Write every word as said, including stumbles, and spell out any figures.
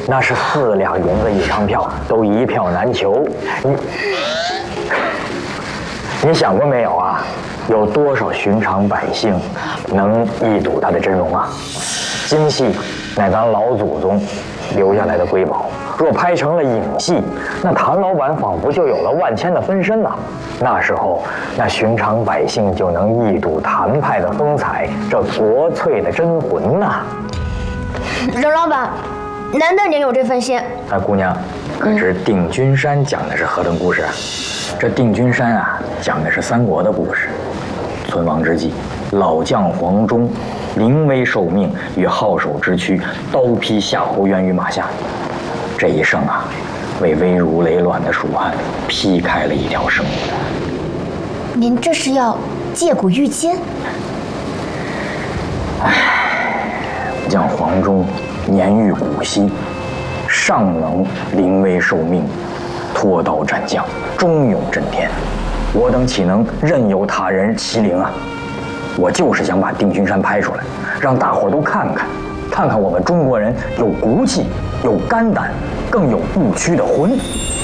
那是四两银子一张票，都一票难求。你你想过没有啊？有多少寻常百姓能一睹他的真容啊？京戏乃咱老祖宗留下来的瑰宝，若拍成了影戏，那谭老板仿佛就有了万千的分身呐。那时候，那寻常百姓就能一睹谭派的风采，这国粹的真魂呐。 任老板，难得您有这份心。 哎，姑娘，可知定军山讲的是何等故事啊？这定军山啊，讲的是三国的故事。存亡之际，老将黄忠临危受命，与好手之躯刀劈夏侯渊于马下。这一生啊，为危如累卵的蜀汉劈开了一条生路。 您这是要借古喻今？ 唉，将黄忠年逾古稀，尚能临危受命，脱刀斩将，忠勇震天。我等岂能任由他人欺凌啊？我就是想把定军山拍出来，让大伙都看看，看看我们中国人有骨气，有肝胆，更有不屈的魂。